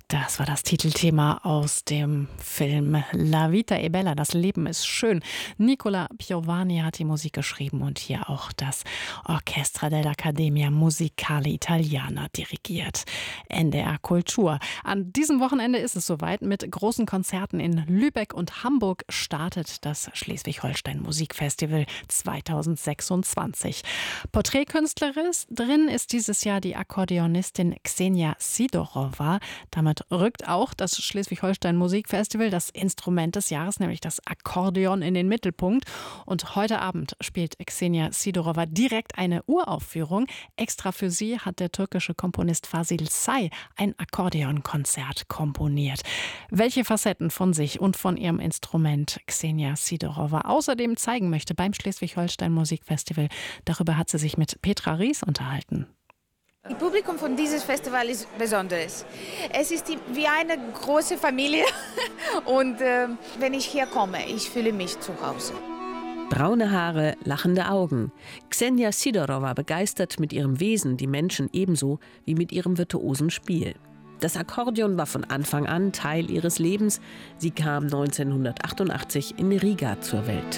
Das war das Titelthema aus dem Film La Vita è bella, das Leben ist schön. Nicola Piovani hat die Musik geschrieben und hier auch das Orchestra dell'Accademia Musicale Italiana dirigiert. NDR Kultur. An diesem Wochenende ist es soweit. Mit großen Konzerten in Lübeck und Hamburg startet das Schleswig-Holstein Musikfestival 2026. Porträtkünstlerin ist dieses Jahr die Akkordeonistin Ksenia Sidorova. Damit rückt auch das Schleswig-Holstein Musikfestival das Instrument des Jahres, nämlich das Akkordeon, in den Mittelpunkt. Und heute Abend spielt Ksenia Sidorova direkt eine Uraufführung. Extra für sie hat der türkische Komponist Fasil Say ein Akkordeonkonzert komponiert. Welche Facetten von sich und von ihrem Instrument Ksenia Sidorova außerdem zeigen möchte beim Schleswig-Holstein Musikfestival, darüber hat sie sich mit Petra Ries unterhalten. Das Publikum von diesem Festival ist besonders. Es ist wie eine große Familie und wenn ich hier komme, ich fühle mich zu Hause. Braune Haare, lachende Augen. Ksenia Sidorova begeistert mit ihrem Wesen die Menschen ebenso wie mit ihrem virtuosen Spiel. Das Akkordeon war von Anfang an Teil ihres Lebens. Sie kam 1988 in Riga zur Welt.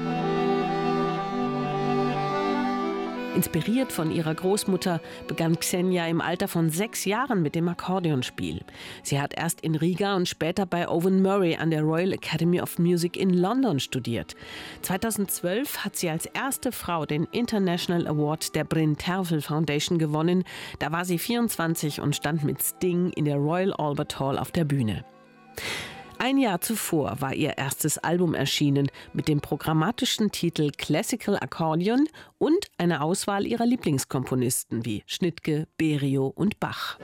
Inspiriert von ihrer Großmutter begann Ksenia im Alter von 6 Jahren mit dem Akkordeonspiel. Sie hat erst in Riga und später bei Owen Murray an der Royal Academy of Music in London studiert. 2012 hat sie als erste Frau den International Award der Bryn Terfel Foundation gewonnen. Da war sie 24 und stand mit Sting in der Royal Albert Hall auf der Bühne. Ein Jahr zuvor war ihr erstes Album erschienen mit dem programmatischen Titel Classical Accordion und einer Auswahl ihrer Lieblingskomponisten wie Schnittke, Berio und Bach.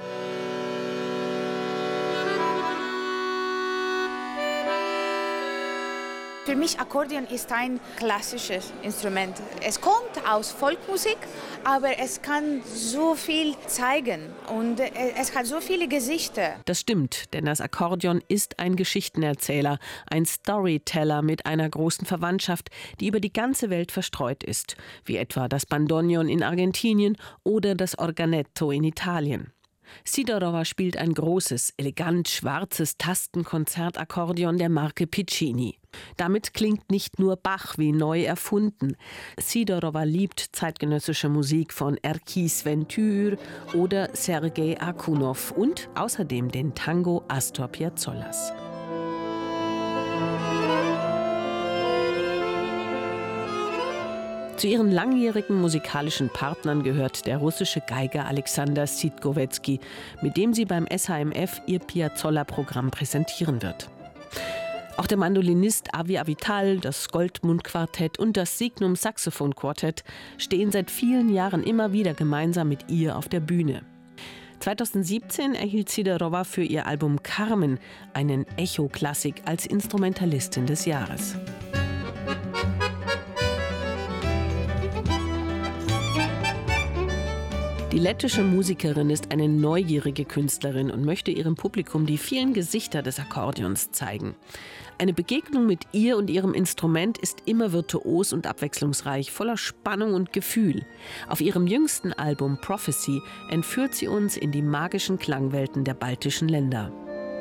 Für mich Akkordeon ist ein klassisches Instrument. Es kommt aus Folkmusik, aber es kann so viel zeigen und es hat so viele Gesichter. Das stimmt, denn das Akkordeon ist ein Geschichtenerzähler, ein Storyteller mit einer großen Verwandtschaft, die über die ganze Welt verstreut ist, wie etwa das Bandoneon in Argentinien oder das Organetto in Italien. Sidorova spielt ein großes, elegant schwarzes Tastenkonzertakkordeon der Marke Piccini. Damit klingt nicht nur Bach wie neu erfunden. Sidorova liebt zeitgenössische Musik von Erkis Ventur oder Sergei Akunov und außerdem den Tango Astor Piazzollas. Zu ihren langjährigen musikalischen Partnern gehört der russische Geiger Alexander Sidgowetsky, mit dem sie beim SHMF ihr Piazzolla-Programm präsentieren wird. Auch der Mandolinist Avi Avital, das Goldmund-Quartett und das Signum-Saxophon-Quartett stehen seit vielen Jahren immer wieder gemeinsam mit ihr auf der Bühne. 2017 erhielt Sidorova für ihr Album Carmen einen Echo-Klassik als Instrumentalistin des Jahres. Die lettische Musikerin ist eine neugierige Künstlerin und möchte ihrem Publikum die vielen Gesichter des Akkordeons zeigen. Eine Begegnung mit ihr und ihrem Instrument ist immer virtuos und abwechslungsreich, voller Spannung und Gefühl. Auf ihrem jüngsten Album Prophecy entführt sie uns in die magischen Klangwelten der baltischen Länder.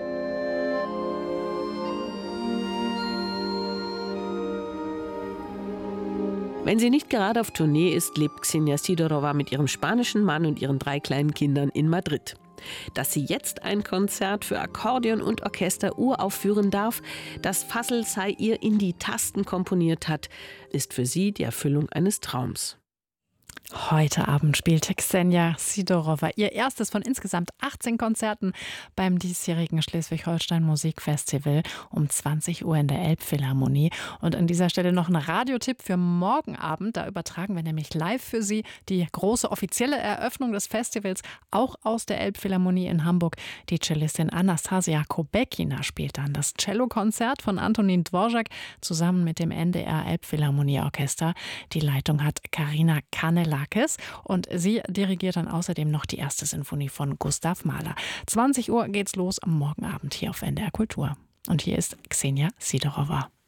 Wenn sie nicht gerade auf Tournee ist, lebt Ksenia Sidorova mit ihrem spanischen Mann und ihren 3 kleinen Kindern in Madrid. Dass sie jetzt ein Konzert für Akkordeon und Orchester uraufführen darf, das Fasil Say ihr in die Tasten komponiert hat, ist für sie die Erfüllung eines Traums. Heute Abend spielt Ksenia Sidorova ihr erstes von insgesamt 18 Konzerten beim diesjährigen Schleswig-Holstein Musikfestival um 20 Uhr in der Elbphilharmonie. Und an dieser Stelle noch ein Radiotipp für morgen Abend. Da übertragen wir nämlich live für Sie die große offizielle Eröffnung des Festivals, auch aus der Elbphilharmonie in Hamburg. Die Cellistin Anastasia Kobekina spielt dann das Cellokonzert von Antonin Dvorak zusammen mit dem NDR Elbphilharmonieorchester. Die Leitung hat Karina Kanelakis und sie dirigiert dann außerdem noch die erste Sinfonie von Gustav Mahler. 20 Uhr geht's los am Morgenabend hier auf NDR Kultur. Und hier ist Ksenia Sidorova.